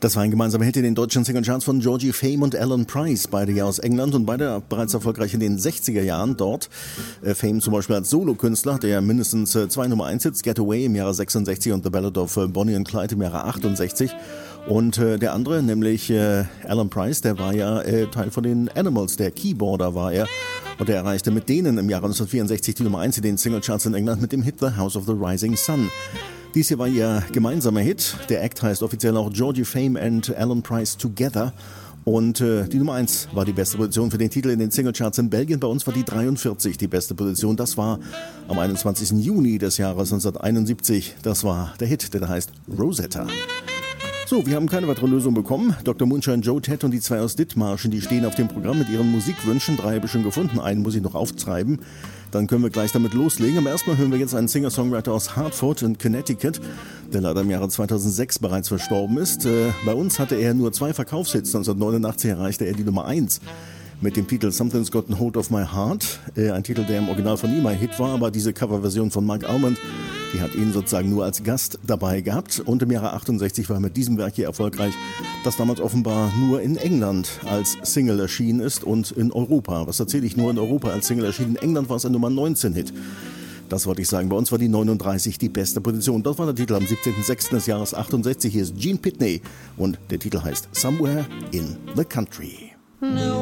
Das war ein gemeinsamer Hit in den deutschen Singlecharts von Georgie Fame und Alan Price, beide ja aus England und beide bereits erfolgreich in den 60er Jahren dort. Fame zum Beispiel als Solokünstler, der mindestens 2 Nummer 1 Hits, Get Away im Jahre 66 und The Ballad of Bonnie and Clyde im Jahre 68. Und der andere, nämlich Alan Price, der war ja Teil von den Animals, der Keyboarder war er. Und er erreichte mit denen im Jahre 1964 die Nummer 1 in den Singlecharts in England mit dem Hit The House of the Rising Sun. Dies hier war ihr gemeinsamer Hit. Der Act heißt offiziell auch Georgie Fame and Alan Price Together. Und die Nummer 1 war die beste Position für den Titel in den Singlecharts in Belgien. Bei uns war die 43 die beste Position. Das war am 21. Juni des Jahres 1971. Das war der Hit, der da heißt Rosetta. So, wir haben keine weitere Lösung bekommen. Dr. Moonshine, Joe Ted und die 2 aus Dithmarschen, die stehen auf dem Programm mit ihren Musikwünschen. 3 habe ich schon gefunden, einen muss ich noch auftreiben. Dann können wir gleich damit loslegen. Aber erstmal hören wir jetzt einen Singer-Songwriter aus Hartford in Connecticut, der leider im Jahre 2006 bereits verstorben ist. Bei uns hatte er nur 2 Verkaufshits. 1989 erreichte er die Nummer 1 mit dem Titel Something's Got a Hold of My Heart. Ein Titel, der im Original von ihm ein Hit war, aber diese Coverversion von Mark Almond, die hat ihn sozusagen nur als Gast dabei gehabt. Und im Jahre 68 war er mit diesem Werk hier erfolgreich, das damals offenbar nur in England als Single erschienen ist und in Europa. Was erzähle ich, nur in Europa als Single erschienen? In England war es ein Nummer 19 Hit. Das wollte ich sagen. Bei uns war die 39 die beste Position. Das war der Titel am 17.06. des Jahres 68. Hier ist Gene Pitney und der Titel heißt Somewhere in the Country. No